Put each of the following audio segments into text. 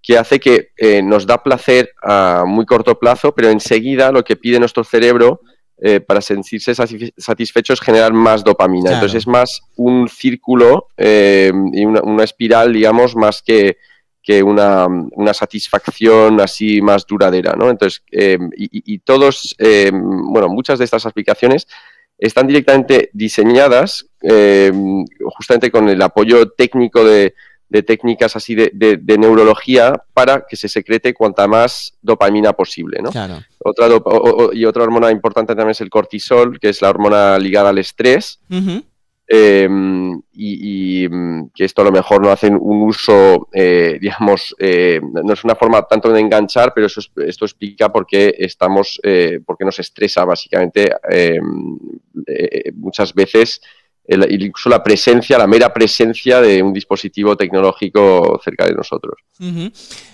que hace que nos da placer a muy corto plazo, pero enseguida lo que pide nuestro cerebro para sentirse satisfecho es generar más dopamina. Claro. Entonces es más un círculo y una espiral, digamos, más que una satisfacción así más duradera, ¿no? Entonces, todos, muchas de estas aplicaciones están directamente diseñadas justamente con el apoyo técnico de técnicas así de neurología para que se secrete cuanta más dopamina posible, ¿no? Claro. Otra hormona importante también es el cortisol, que es la hormona ligada al estrés. Uh-huh. Que esto a lo mejor no hacen un uso, no es una forma tanto de enganchar, pero esto explica por qué por qué nos estresa básicamente muchas veces incluso la mera presencia de un dispositivo tecnológico cerca de nosotros. Uh-huh.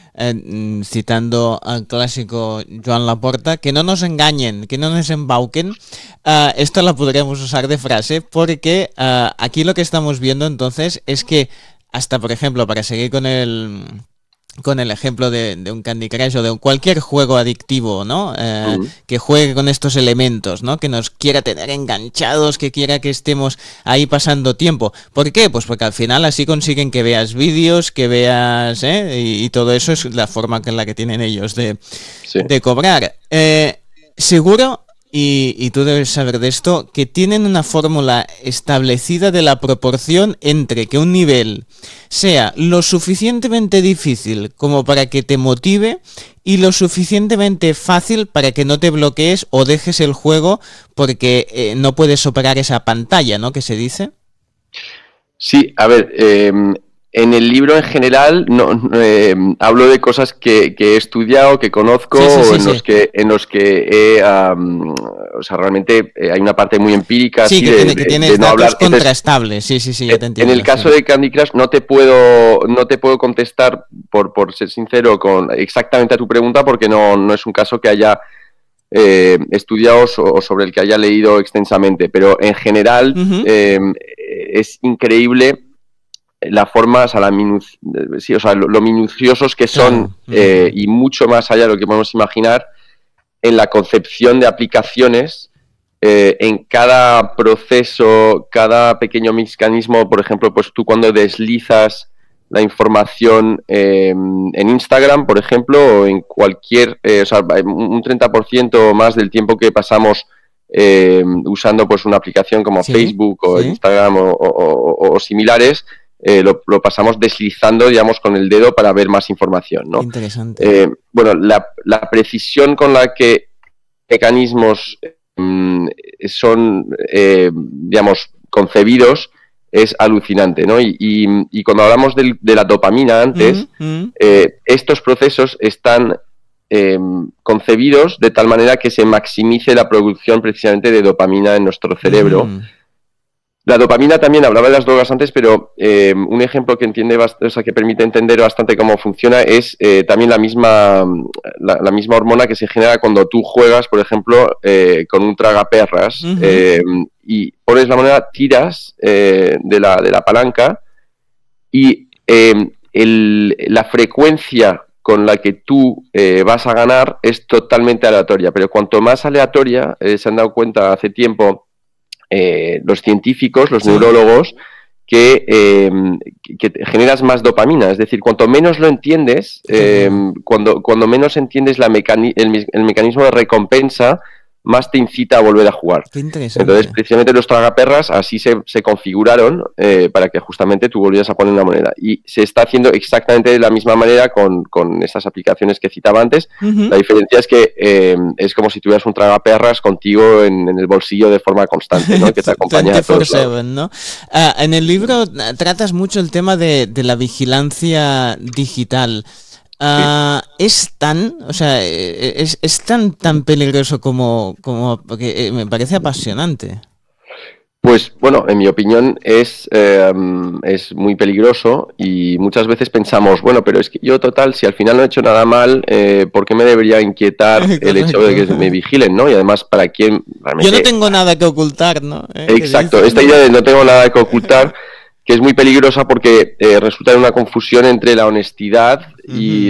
Citando al clásico Joan Laporta, que no nos engañen, que no nos embauquen. Esto la podríamos usar de frase porque aquí lo que estamos viendo entonces es que hasta, por ejemplo, para seguir con el ejemplo de un Candy Crush o de cualquier juego adictivo, ¿no? Que juegue con estos elementos, ¿no? Que nos quiera tener enganchados, que quiera que estemos ahí pasando tiempo. ¿Por qué? Pues porque al final así consiguen que veas vídeos, que veas, y todo eso es la forma en la que tienen ellos de cobrar. Seguro, y tú debes saber de esto, que tienen una fórmula establecida de la proporción entre que un nivel sea lo suficientemente difícil como para que te motive y lo suficientemente fácil para que no te bloquees o dejes el juego porque no puedes superar esa pantalla, ¿no? ¿Qué se dice? Sí, a ver, en el libro en general hablo de cosas que he estudiado, que conozco, en los que realmente hay una parte muy empírica. Sí, que tienes no datos hablar contrastables. Sí, ya te entiendo. En el caso de Candy Crush no te puedo contestar, por ser sincero, exactamente a tu pregunta, porque no es un caso que haya estudiado o sobre el que haya leído extensamente, pero en general es increíble la forma, lo minuciosos que son, y mucho más allá de lo que podemos imaginar en la concepción de aplicaciones, en cada proceso, cada pequeño mecanismo. Por ejemplo, pues tú cuando deslizas la información en Instagram, por ejemplo, o en cualquier, un 30% más del tiempo que pasamos usando pues una aplicación como Facebook o Instagram o similares, lo pasamos deslizando, digamos, con el dedo para ver más información, ¿no? Interesante. La precisión con la que mecanismos son, digamos, concebidos es alucinante, ¿no? Y cuando hablamos de la dopamina antes, estos procesos están concebidos de tal manera que se maximice la producción precisamente de dopamina en nuestro cerebro. La dopamina también, hablaba de las drogas antes, pero un ejemplo que que permite entender bastante cómo funciona es también la misma hormona que se genera cuando tú juegas, por ejemplo, con un tragaperras, y pones la moneda, tiras de la palanca, y la frecuencia con la que tú vas a ganar es totalmente aleatoria, pero cuanto más aleatoria, se han dado cuenta hace tiempo los científicos, los neurólogos, que generas más dopamina. Es decir, cuanto menos lo entiendes, cuando menos entiendes el mecanismo de recompensa, más te incita a volver a jugar. Qué interesante. Entonces, precisamente los tragaperras así se configuraron para que justamente tú volvieras a poner una moneda. Y se está haciendo exactamente de la misma manera con estas aplicaciones que citaba antes. La diferencia es que es como si tuvieras un tragaperras contigo en el bolsillo de forma constante, ¿no? Que te acompaña a todos lados. 24/7, ¿no? En el libro tratas mucho el tema de la vigilancia digital. ¿Es tan peligroso como porque me parece apasionante? Pues bueno, en mi opinión es muy peligroso, y muchas veces pensamos, bueno, pero es que yo total, si al final no he hecho nada mal, ¿por qué me debería inquietar el hecho de que me vigilen, ¿no? Y además, ¿para quién realmente? Yo no tengo nada que ocultar, ¿no? Exacto, esta idea de no tengo nada que ocultar, que es muy peligrosa porque resulta en una confusión entre la honestidad y